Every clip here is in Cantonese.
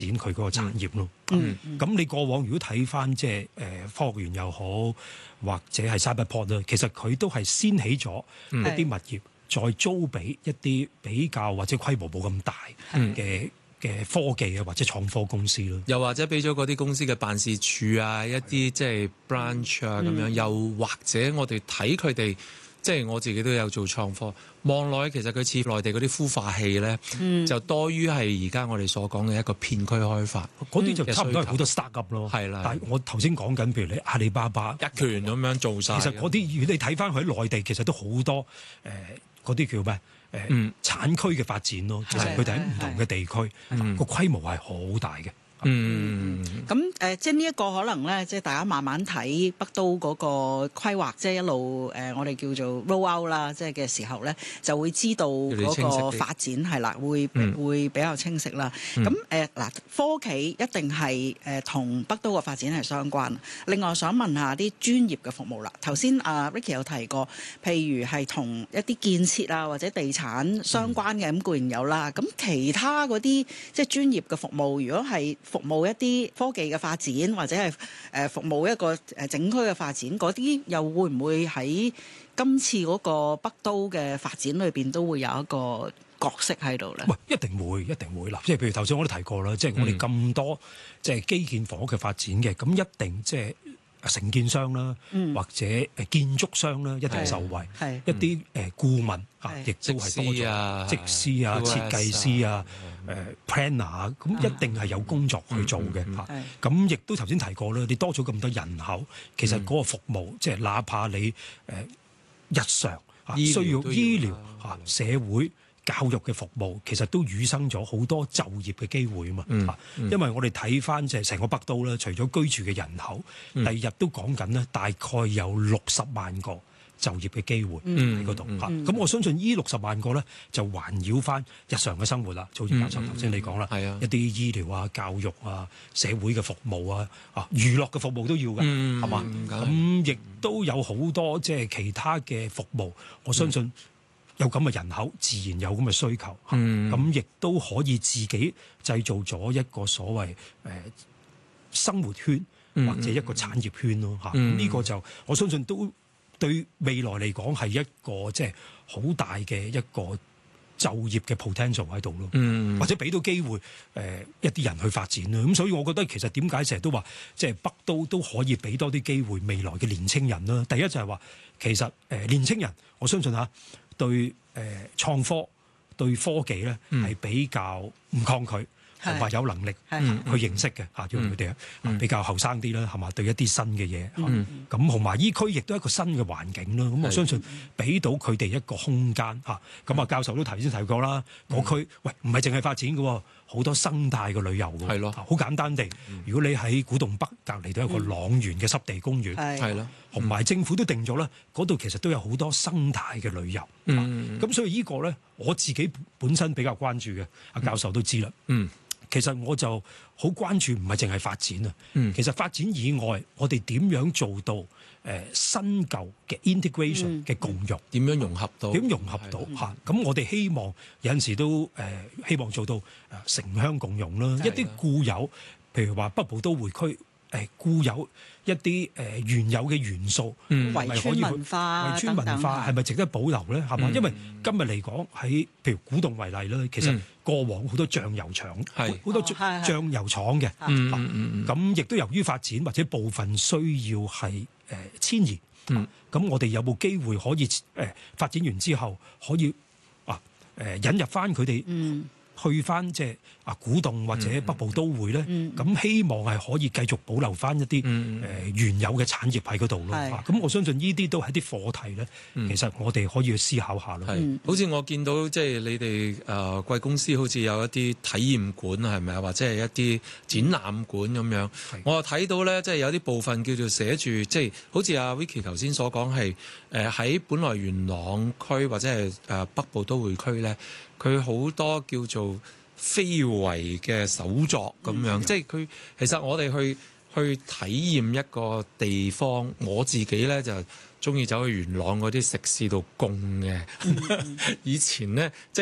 展佢嗰個產業咯。咁你過往如果睇翻即係科學園又好，或者係 Cyberport 咧，其實佢都係掀起咗一啲物業，再租俾一啲比較或者規模冇咁大嘅科技啊或者創科公司咯。 又或者俾咗嗰啲公司嘅辦事處啊，一啲即係 branch 啊咁樣，又或者我哋睇佢哋。即係我自己都有做創科，望落去其實佢似內地嗰啲孵化器咧，就多於係而家我哋所講嘅一個片區開發， 嗰啲就差唔多係好多 startup 咯。 係啦， 但係我頭先講緊，譬如你阿里巴巴一拳咁樣做晒。 其實嗰啲如果你睇翻佢喺內地，其實都好多嗰啲叫咩產區嘅發展咯。其實佢哋喺唔同嘅地區個規模係好大嘅。 咁即係呢一個可能咧，即係大家慢慢睇北都嗰個規劃，即係一路我哋叫做 roll out 啦，即係嘅時候咧，就會知道嗰個發展係啦，會比較清晰啦。咁嗱，科企一定係同北都嘅發展係相關。另外想問下啲專業嘅服務啦，頭先阿 Ricky 有提過，譬如係同一啲建設啊或者地產相關嘅，咁固然有啦。咁其他嗰啲即係專業嘅服務，如果係服務一啲科技嘅發展，或者係服務一個整區嘅發展，嗰啲又會唔會喺今次嗰個北都嘅發展裏邊都會有一個角色喺度咧？ 一定會啦。即係譬如頭先我都提過啦，即係我哋咁多即係基建房屋嘅發展嘅，咁一定即係承建商啦，或者建築商啦，一定受惠。一啲顧問亦都係多咗，則師啊、設計師啊、planner 啊，咁一定係有工作去做嘅嚇。咁亦都頭先提過啦，你多咗咁多人口，其實嗰個服務即係哪怕你日常需要醫療社會教育嘅服務，其實都產生咗好多就業嘅機會啊嘛。因為我哋睇翻即係成個北都咧，除咗居住嘅人口，第二日都講緊咧，大概有60萬個就業嘅機會喺嗰度嚇。咁我相信呢60萬個咧，就環繞翻日常嘅生活啦。就好似教授頭先你講啦，一啲醫療啊、教育啊、社會嘅服務啊、娛樂嘅服務都要㗎，係嘛？咁亦都有好多即係其他嘅服務，我相信。有咁嘅人口，自然有咁嘅需求，咁亦都可以自己製造咗一個所謂生活圈或者一個產業圈咯嚇。呢個就我相信都對未來嚟講係一個即係好大嘅一個就業嘅 potential 喺度咯，或者俾到機會一啲人去發展啦。咁所以我覺得其實點解成日都話即係北都都可以俾多啲機會未來嘅年青人啦。第一就係話其實年青人，我相信嚇。對創科對科技咧係比較唔抗拒，同埋有能力去認識嘅嚇，因為佢哋比較後生啲啦，係嘛？對一啲新嘅嘢，咁同埋依區亦都係一個新嘅環境啦。咁我相信俾到佢哋一個空間嚇。咁教授都頭先提過啦，嗰區唔係淨係發展嘅，好多生態嘅旅遊嘅，係咯。好簡單地，如果你喺古洞北隔離都有個塱原嘅濕地公園，係咯，同埋政府都定咗啦，嗰度其實都有好多生態嘅旅遊。咁所以呢個咧，我自己本身比較關注嘅，阿教授都知啦。其實我就好關注，唔係淨係發展啊。其實發展以外，我哋點樣做到新舊嘅 integration 嘅共融？點樣融合到嚇？咁我哋希望有陣時都希望做到城鄉共融啦。一啲固有，譬如話北部都會區。固有一啲原有嘅元素， 圍村文化係咪值得保留咧？係嘛？因為今日嚟講喺譬如古洞為例啦，其實過往好多醬油廠，好多醬油廠嘅，咁亦都由於發展或者部分需要係遷移，咁我哋有冇機會可以發展完之後可以引入翻佢哋？去翻即係古洞或者北部都會咧，咁希望係可以繼續保留翻一啲原有嘅產業喺嗰度咯。咁我相信呢啲都係啲課題咧，其實我哋可以去思考下咯。 好似我見到即係你哋貴公司好似有一啲體驗館啊，係咪啊？或者係一啲展覽館咁樣。我又睇到咧，即係有啲部分叫做寫住，即係好似阿 Vicky 頭先所講係喺本來元朗區或者係北部都會區咧。佢好多叫做非遺嘅手作咁樣，即係佢其實我哋去體驗一個地方，我自己咧就中意走去元朗嗰啲食肆度供嘅。以前咧即係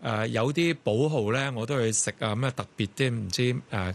有啲寶號咧，我都去食啊，咩特別啲唔知